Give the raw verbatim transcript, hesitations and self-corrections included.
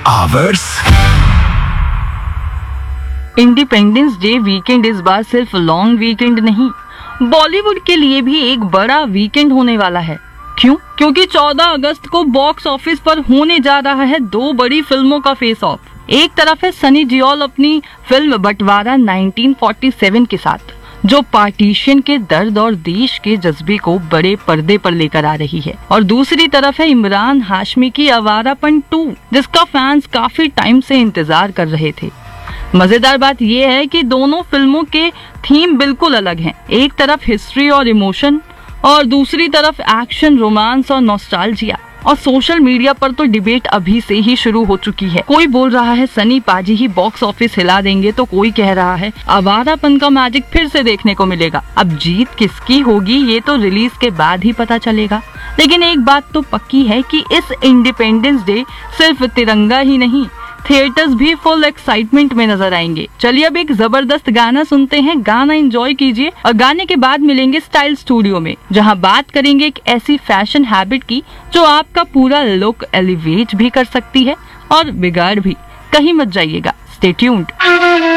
Hours. Independence day weekend इस बार सिर्फ long weekend नहीं, बॉलीवुड के लिए भी एक बड़ा वीकेंड होने वाला है। क्यों? क्योंकि चौदह अगस्त को बॉक्स ऑफिस पर होने जा रहा है दो बड़ी फिल्मों का फेस ऑफ। एक तरफ है सनी देओल अपनी फिल्म बंटवारा नाइनटीन फोर्टी सेवन के साथ, जो पार्टीशन के दर्द और देश के जज्बे को बड़े पर्दे पर लेकर आ रही है, और दूसरी तरफ है इमरान हाशमी की आवारापन टू, जिसका फैंस काफी टाइम से इंतजार कर रहे थे। मजेदार बात यह है कि दोनों फिल्मों के थीम बिल्कुल अलग हैं। एक तरफ हिस्ट्री और इमोशन और दूसरी तरफ एक्शन, रोमांस और नॉस्टैल्जिया। और सोशल मीडिया पर तो डिबेट अभी से ही शुरू हो चुकी है। कोई बोल रहा है सनी पाजी ही बॉक्स ऑफिस हिला देंगे, तो कोई कह रहा है आवारापन का मैजिक फिर से देखने को मिलेगा। अब जीत किसकी होगी ये तो रिलीज के बाद ही पता चलेगा। लेकिन एक बात तो पक्की है कि इस इंडिपेंडेंस डे सिर्फ तिरंगा ही नहीं, थिएटर्स भी फुल एक्साइटमेंट में नजर आएंगे। चलिए अब एक जबरदस्त गाना सुनते हैं, गाना एंजॉय कीजिए और गाने के बाद मिलेंगे स्टाइल स्टूडियो में, जहां बात करेंगे एक ऐसी फैशन हैबिट की जो आपका पूरा लुक एलिवेट भी कर सकती है और बिगाड़ भी। कहीं मत जाइएगा, स्टे ट्यून्ड।